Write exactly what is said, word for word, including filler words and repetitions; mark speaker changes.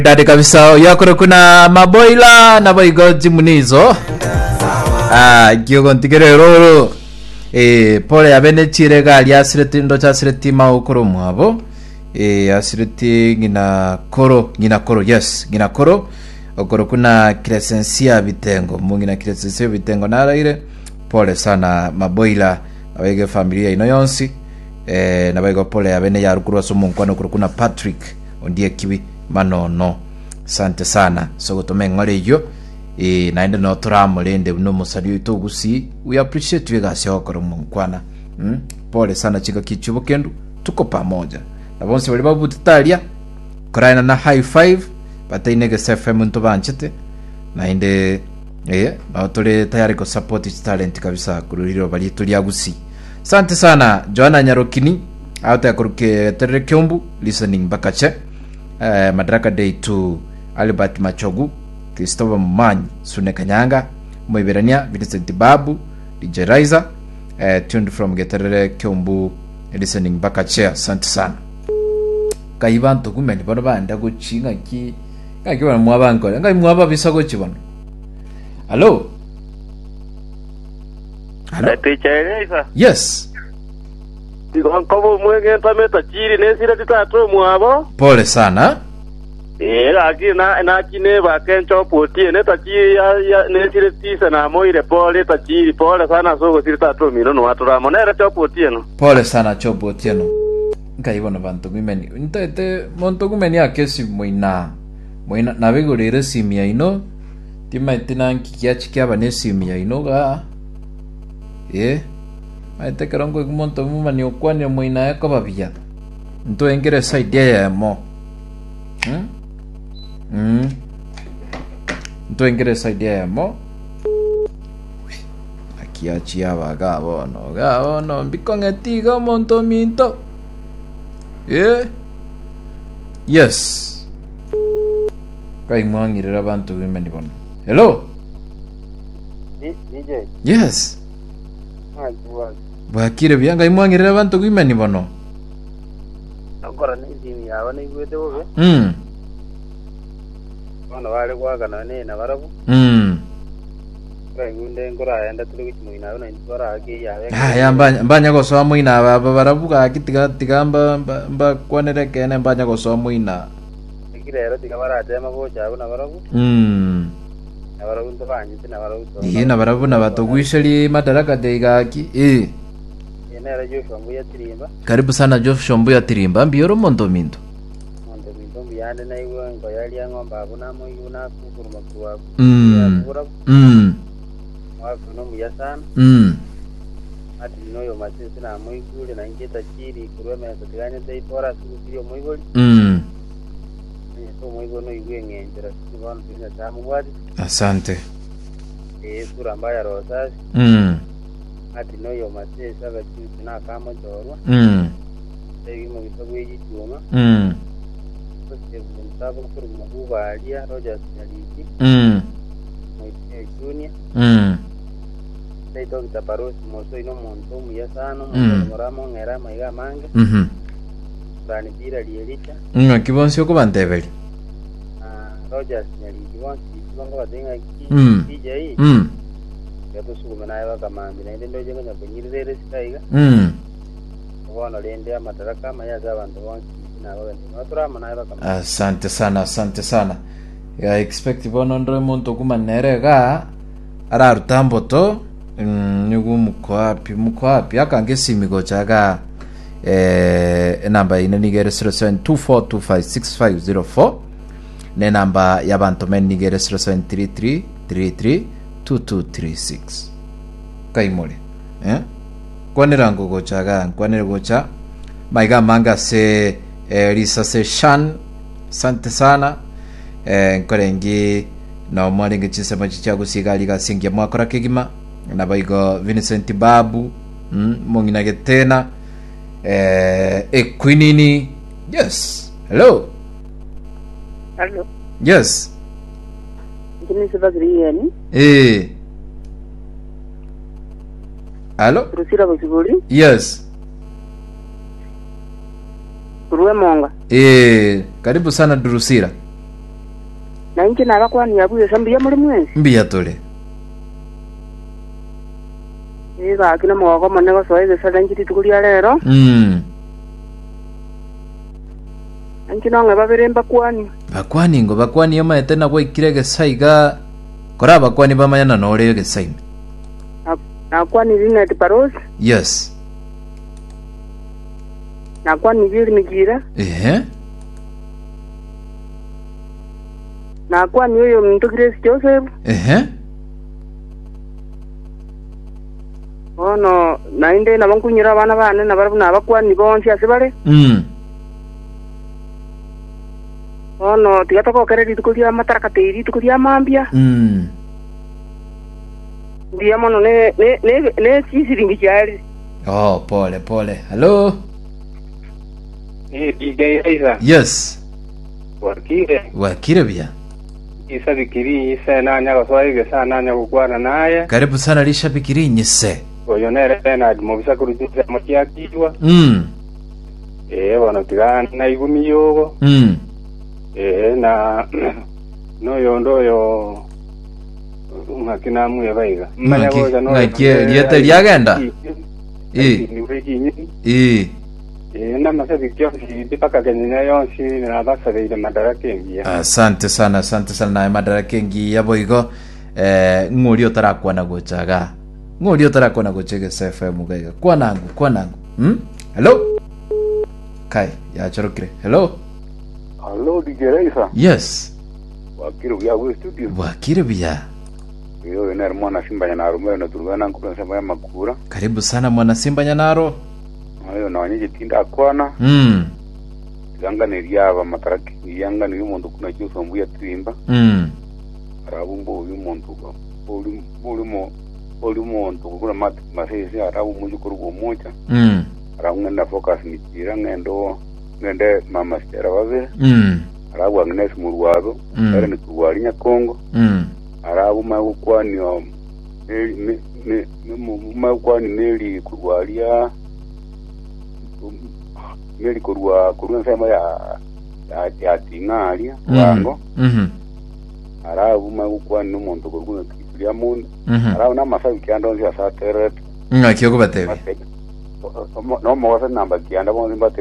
Speaker 1: Dadi kabisa yakoro kuna maboila na boigo jimunizo. Ah, giyogo ntigere roro. Eh, pole abene chire gali asireti ndo chasireti maukoro mwabo. Eh, asireti ngina koro, ngina koro, yes, ngina koro. Okoro kuna kiresensia vitengo, mungina kiresensia vitengo nara ile. Pole sana maboila awege familia ino yonsi. Eh, na boigo pole abene ya rukuru waso munkwano kuro kuna Patrick ondie kiwi manono. Sante sana so to mengore yo e naende no turamulende no musali to gusi. We appreciate you guys yokoro munkwana. Mm? Pole sana chika kichubo kendu tuko pamoja na bonse bali babu tutalia koraina na high five batainege F M nto banchete naende eh ba tole tayari ko support talent kabisa kururiro bali tulia gusi. Sante sana Joanna Nyarokini out ya kuruke tere kyombu listening bakache. Uh, Madaraka Day to Albert Machogu, Christopher Mmanyi, Sune Kanyanga, Moiberania, Vincent Babu, D J Raiza, uh, tuned from Geterere Kyombu, listening back at chair, Sante sana. Kaivan to Gumen, Baba and Dago Chinga Ki, I give a Mwabanko, and I Mwaba Visago Chivan. Hello? Hello? Yes.
Speaker 2: Kama mwenge tameta chiri nesira titato mwabo
Speaker 1: pole sana
Speaker 2: eh aki na na kine ba kencho poti ne tachi ya ya nesira tisa na moire pole tachi pole sana so titato mino no atura monera cho poti no
Speaker 1: pole sana cho poti no nkaibona bantu gimeni ntete monto gimeni akesi moina moina navigurire simia ino tima itina nkikiachi kya bane simia ino ga eh aite karongo kumonto muma ni okwane moina yako babia nto engere side ya mo hm hm nto engere side ya mo akiachi abaga bono ga bono bikongetiga monto minto eh yes kai mwangirira abantu bimeni bono hello
Speaker 2: D J
Speaker 1: yes
Speaker 2: ah buwa
Speaker 1: bakire byanga imwangirira abantu kwimeni bono
Speaker 2: akora ni dini yawe ni gwete wobe
Speaker 1: mm
Speaker 2: bana wale kwagana ne na barabu
Speaker 1: mm
Speaker 2: kai gunde ngora yanda tuli kuchimwina na ndora age yawe
Speaker 1: ah yamba mbanya ko so muina baba barabu ka kitiga tigamba mba kwanere kene mbanya ko so muina
Speaker 2: ikirero tigabara tema ko chabu na barabu
Speaker 1: mm
Speaker 2: na barabu ndo banyi na barabu to
Speaker 1: ye na barabu na batogwishali Madaraka Day gaki eh
Speaker 2: nera Joshua Mbuya Tirimba.
Speaker 1: Karibu sana Joshua Mbuya Tirimba mbiyoro mondo mindo.
Speaker 2: Mondo mindo mbiyande na iwe ngo yali ngomba abuna mo yuna kukuru makruwa.
Speaker 1: Mm. Mm.
Speaker 2: Wafu no muyasana.
Speaker 1: Mm.
Speaker 2: Ati no yo masisi na mo igule na ingeta chiri kurwe mesa tiganya dei tora su yo mo igule.
Speaker 1: Mm.
Speaker 2: Ni so mo igole no iwe ngenjera sibano bina tamu wadi.
Speaker 1: Asante.
Speaker 2: Eh sura mbaya rosasi.
Speaker 1: Mm.
Speaker 2: Ati no yo masisi aba chiri na kama jorwa.
Speaker 1: Mm.
Speaker 2: Dei mo bitagweji chuma.
Speaker 1: Mm.
Speaker 2: Sasa mtabo kuru muhuba alia Rogers Nyaliki.
Speaker 1: Mm.
Speaker 2: Moite Junior.
Speaker 1: Mm.
Speaker 2: Dei to kitaparosi moso ino monto muyasano
Speaker 1: Mm.
Speaker 2: moramo ngera maiga mange.
Speaker 1: Mhm.
Speaker 2: Bani bira lielicha.
Speaker 1: Mm, kibonsyo ko bantebeli.
Speaker 2: Ah Rogers Nyaliki wansi bongo badenga ki
Speaker 1: Mm.
Speaker 2: D J.
Speaker 1: Mm.
Speaker 2: Yato sukume naye bakamambi na ndo jenga nyabanyirire sikaiga.
Speaker 1: Mm.
Speaker 2: Bona lende Madaraka mayaza abantu bonsi na bagandi. Maturama naye bakamambi.
Speaker 1: Asante sana, asante sana. Ya expect bono ndo muntu kumanerega ara rutamboto mm, nyugu mukwapi mukwapi akange simigo chaga eh namba ine nigere zero seven two four two five six five zero four ne namba ya bantu men nigere zero seven three three three three two two three six kaimole eh kwanera ngogo chaga kwanera gocha maiga manga se eh, Lisa se shan sante sana eh nkorengi na mwalinge chisema chichago sigali gasingia mwakora kegima na baigo Vincent Babu mm, mungina getena eh equinini yes hello
Speaker 3: hello
Speaker 1: yes
Speaker 3: Jimmy Sebagriani
Speaker 1: eh hello
Speaker 3: Rusira Bosibuli
Speaker 1: yes
Speaker 3: Ruwe Monga
Speaker 1: eh karibu sana Durusira
Speaker 3: na inche nabakwani yabuye sambi ya muri mwezi
Speaker 1: mbia tole
Speaker 3: ega kina mwago manego soeze sada inchi titukulia lero
Speaker 1: mm
Speaker 3: inchi nonga babiremba kwani
Speaker 1: bakwani ngo bakwani yo maete na gwikire gesaiga kora bakwani bamanyana no reo gesaime
Speaker 3: na kwani rina tiparos
Speaker 1: yes
Speaker 3: na kwani biri migira
Speaker 1: ehe
Speaker 3: na kwani yoyo mtu Grace Joseph
Speaker 1: ehe
Speaker 3: ono nainde na bankunyira bana bane na barabu na bakwani bonse asibale
Speaker 1: mm
Speaker 3: ono tigatoko kereri tukulia matarakateri tukulia mambia
Speaker 1: mm
Speaker 3: ndiye mono ne ne ne ne sisi ringi chali
Speaker 1: oh pole pole hello
Speaker 2: Eh, D J Isa.
Speaker 1: yes
Speaker 2: Wakire.
Speaker 1: wakire bia
Speaker 2: Isa bikiri isa nanya gaswai gesa nanya kukwana naye.
Speaker 1: karibu sana lisha bikiri nyise
Speaker 2: Oyonere tena mobisa kurujuza makiakizwa.
Speaker 1: mm
Speaker 2: Eh, wana tigana na igumi yogo.
Speaker 1: mm
Speaker 2: Eh, na no yondo yo ngakina mu yabaiga.
Speaker 1: ngakie liete liagenda eh
Speaker 2: Ni weki
Speaker 1: eh
Speaker 2: Eh, na masabikyo si paka kenyanya yonsi na basa ile madaraka yengi.
Speaker 1: asante sana asante sana na madaraka yengi yabo igo eh nguri otarakwa na gochaga nguri otarakwa na gochege S F M gaiga kwa nangu kwa nangu hm hello kai ya chorokire hello
Speaker 2: Hello, D J Isa.
Speaker 1: yes
Speaker 2: Wakiro ya we studio.
Speaker 1: wakire bia
Speaker 2: Yo ina mwana Simba ya narume na turugana nkupa sema ya makura.
Speaker 1: karibu sana mwana Simba Nyanaro
Speaker 2: Ayo na wanyije tinda kwana.
Speaker 1: mm
Speaker 2: Yanga ni ryaba mataraki yanga ni umuntu kuna cyuso mbuya twimba.
Speaker 1: mm
Speaker 2: Arabumbo uyu muntu ko. Uri uri mo uri muntu kuna mat masese arabu muju kuru bomocha.
Speaker 1: mm
Speaker 2: Arangenda focus ni kira ngendo ngende mama stera wabe.
Speaker 1: mm
Speaker 2: Arabu Agnes Murwado.
Speaker 1: Mm.
Speaker 2: Era ni kuwalinya Kongo.
Speaker 1: mm
Speaker 2: Arabu makwani o ne ne ne makwani neli kuwalia neli kurwa kurwa sema ya ya ya tingalia wango
Speaker 1: mhm
Speaker 2: arabu makwani n'umuntu kurwa kikulia mun
Speaker 1: mhm
Speaker 2: arabu na masabi kyando nzi asateret
Speaker 1: ngakio kubatebe
Speaker 2: no mo wasa namba kyanda bonzi